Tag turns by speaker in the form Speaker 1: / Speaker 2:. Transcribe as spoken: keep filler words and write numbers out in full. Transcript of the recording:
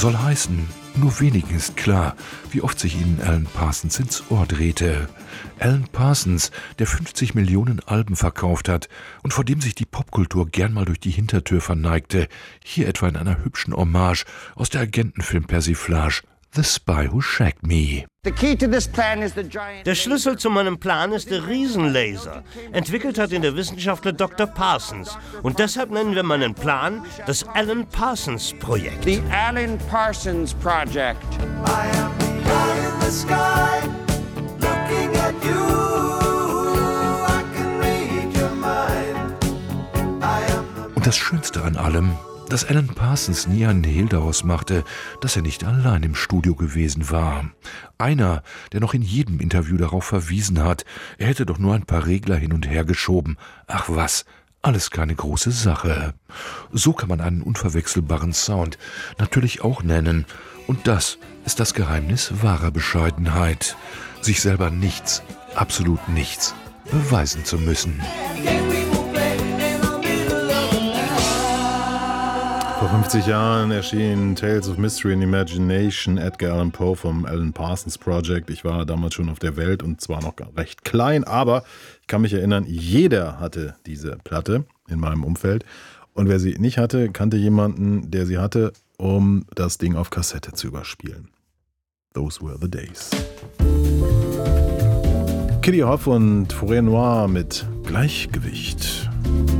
Speaker 1: Soll heißen, nur wenigen ist klar, wie oft sich ihnen Alan Parsons ins Ohr drehte. Alan Parsons, der fünfzig Millionen Alben verkauft hat und vor dem sich die Popkultur gern mal durch die Hintertür verneigte, hier etwa in einer hübschen Hommage aus der Agentenfilm-Persiflage The Spy Who Shagged Me.
Speaker 2: Der Schlüssel zu meinem Plan ist der Riesenlaser. Entwickelt hat ihn der Wissenschaftler Doktor Parsons. Und deshalb nennen wir meinen Plan das Alan Parsons Projekt.
Speaker 3: The Alan Parsons Project.
Speaker 4: I am the eye in the sky, looking at you. I can read your mind. I am the
Speaker 1: Und das Schönste an allem, dass Alan Parsons nie einen Hehl daraus machte, dass er nicht allein im Studio gewesen war. Einer, der noch in jedem Interview darauf verwiesen hat, er hätte doch nur ein paar Regler hin und her geschoben. Ach was, alles keine große Sache. So kann man einen unverwechselbaren Sound natürlich auch nennen. Und das ist das Geheimnis wahrer Bescheidenheit. Sich selber nichts, absolut nichts, beweisen zu müssen.
Speaker 5: Vor fünfzig Jahren erschien Tales of Mystery and Imagination, Edgar Allan Poe vom Alan Parsons Project. Ich war damals schon auf der Welt und zwar noch recht klein, aber ich kann mich erinnern, jeder hatte diese Platte in meinem Umfeld. Und wer sie nicht hatte, kannte jemanden, der sie hatte, um das Ding auf Kassette zu überspielen. Those were the days. Kitty Hoff und Forêt Noire mit Gleichgewicht.